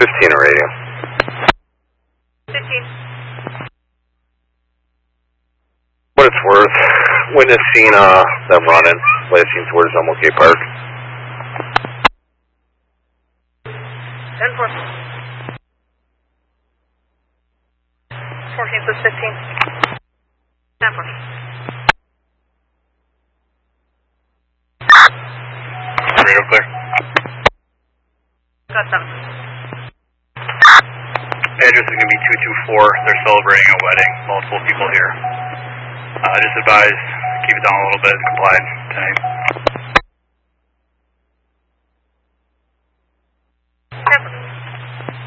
15 radio. 15. What it's worth, witnessing them running, racing towards MLK Park. 10-4. 14 says 15. 10-4. Radio clear. Got 7. Address is going to be 224. They're celebrating a wedding. Multiple people here. Just advise, keep it down a little bit, comply tonight.